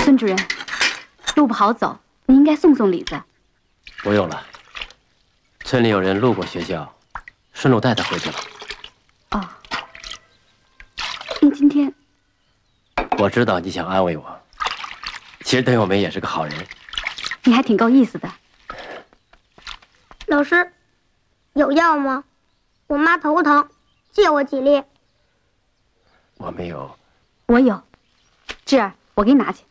孙主任，路不好走，你应该送送李子。 不用了，村里有人路过学校，顺路带他回去了。 哦，你今天…… 我知道你想安慰我，其实邓友梅也是个好人。 你还挺够意思的。 老师，有药吗？我妈头疼，借我几粒。 我没有。 我有，智儿，我给你拿去。